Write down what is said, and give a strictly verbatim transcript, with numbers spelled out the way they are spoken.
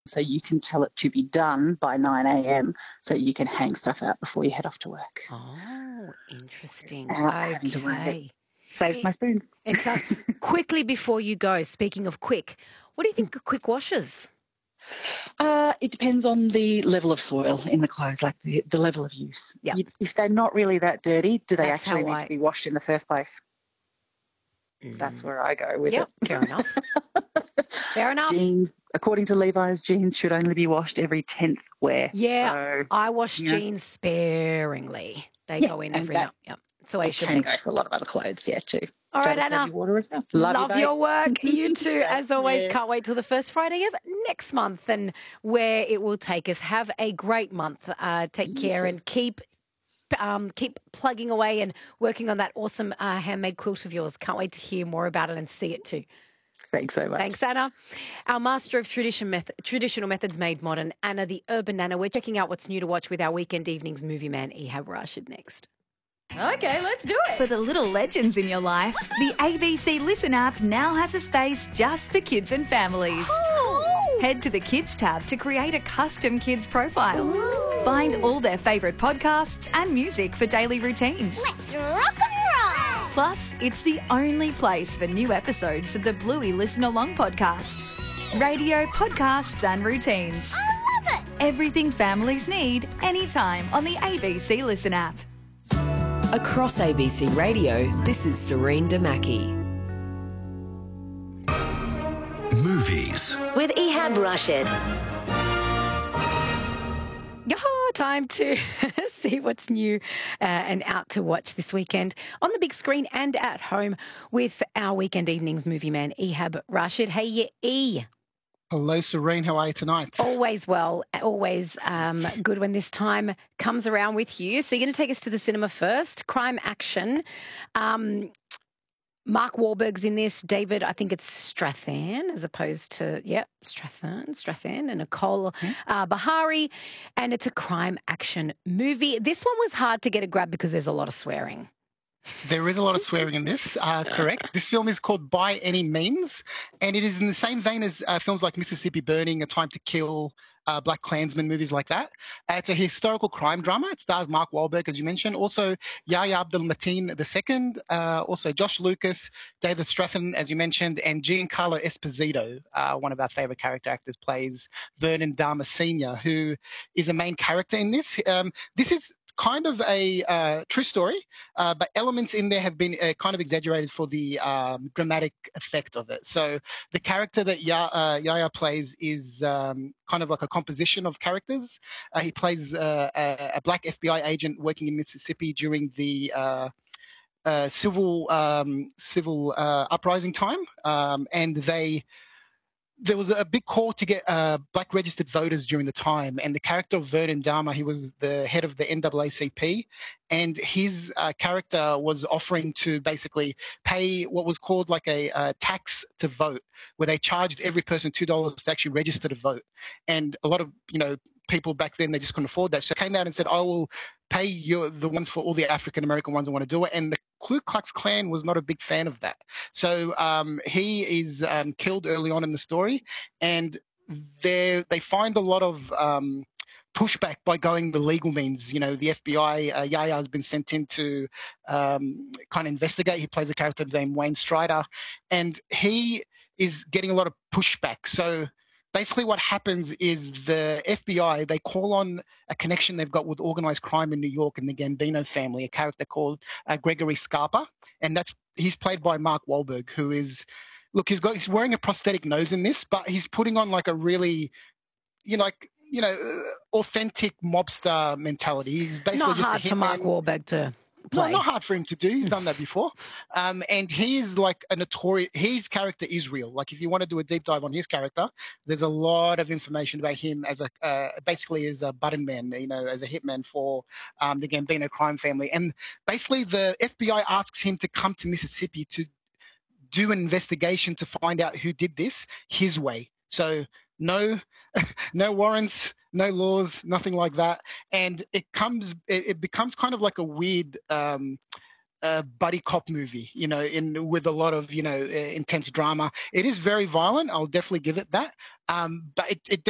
so you can tell it to be done by nine a.m. so you can hang stuff out before you head off to work. Oh, interesting. Out Okay. having to work it. Saves my spoons. It's uh, quickly before you go, speaking of quick, what do you think of quick washes? Uh, it depends on the level of soil in the clothes, like the, the level of use. Yeah. You, if they're not really that dirty, do they That's actually how need I- to be washed in the first place? Mm. That's where I go with Yep, it. fair enough. Fair enough. Jeans, according to Levi's, jeans should only be washed every tenth wear. Yeah, so, I wash you know. jeans sparingly. They Yeah, go in and every that- night. Yep. So I It should can be. go for a lot of other clothes, yeah, too. All Try right, to save Anna. you water as well. Love, Love you, your work. You too, Take as always. care. Can't wait till the first Friday of next month and where it will take us. Have a great month. Uh, take You care too. and keep um, keep plugging away and working on that awesome uh, handmade quilt of yours. Can't wait to hear more about it and see it too. Thanks so much. Thanks, Anna. Our master of tradition method, traditional methods made modern, Anna the Urban Nana. We're checking out what's new to watch with our Weekend Evenings movie man, Ehab Rashid, next. Okay, let's do it. For the little legends in your life, the A B C Listen app now has a space just for kids and families. Head to the Kids tab to create a custom kids profile. Ooh. Find all their favourite podcasts and music for daily routines. Let's rock and roll. Plus, it's the only place for new episodes of the Bluey Listen Along podcast. Radio, podcasts and routines. I love it. Everything families need, anytime on the A B C Listen app. Across A B C Radio, this is Serene Damaki. Movies. With Ehab Rashid. Oh, time to see what's new uh, and out to watch this weekend on the big screen and at home with our Weekend Evenings movie man, Ehab Rashid. Hey, yeah, E. Hello, Serene. How are you tonight? Always well, always um, good when this time comes around with you. So you're going to take us to the cinema first. Crime action. Um, Mark Wahlberg's in this. David, I think it's Strathairn as opposed to, yep, Strathairn, Strathairn and Nicole uh, Bahari. And it's a crime action movie. This one was hard to get a grab because there's a lot of swearing. There is a lot of swearing in this, uh, correct. This film is called By Any Means, and it is in the same vein as uh, films like Mississippi Burning, A Time to Kill, uh, Black Klansman, movies like that. Uh, it's a historical crime drama. It stars Mark Wahlberg, as you mentioned, also Yahya Abdul-Mateen the second, uh, also Josh Lucas, David Strathairn, as you mentioned, and Giancarlo Esposito, uh, one of our favourite character actors, plays Vernon Dharma Senior, who is a main character in this. Um, this is kind of a uh, true story, uh, but elements in there have been uh, kind of exaggerated for the um, dramatic effect of it. So the character that ya- uh, Yahya plays is um, kind of like a composition of characters. Uh, he plays uh, a, a black F B I agent working in Mississippi during the uh, uh, civil um, civil uh, uprising time, um, and they. There was a big call to get uh, black registered voters during the time, and the character of Vernon Dharma, he was the head of the N double A C P, and his uh, character was offering to basically pay what was called like a, a tax to vote, where they charged every person two dollars to actually register to vote. And a lot of, you know, people back then, they just couldn't afford that. So they came out and said, I will pay you the ones for all the African-American ones that want to do it. And the Ku Klux Klan was not a big fan of that. So um, he is um, killed early on in the story, and they they find a lot of um, pushback by going the legal means. You know, the F B I, uh, Yahya has been sent in to um, kind of investigate. He plays a character named Wayne Strider, and he is getting a lot of pushback. So basically what happens is the F B I, they call on a connection they've got with organized crime in New York and the Gambino family, a character called uh, Gregory Scarpa. And that's he's played by Mark Wahlberg, who is, look, he's got he's wearing a prosthetic nose in this, but he's putting on like a really, you know, like, you know, uh, authentic mobster mentality. He's basically Not just hard a for Mark hitman. Wahlberg to No, play. not hard for him to do. He's done that before. Um, and he is like a notorious, his character is real. Like if you want to do a deep dive on his character, there's a lot of information about him as a, uh, basically as a button man, you know, as a hitman for um, the Gambino crime family. And basically the F B I asks him to come to Mississippi to do an investigation to find out who did this his way. So no, no warrants, no laws, nothing like that. And it comes, it, it becomes kind of like a weird um, uh, buddy cop movie, you know, in with a lot of, you know, uh, intense drama. It is very violent. I'll definitely give it that. Um, but it, it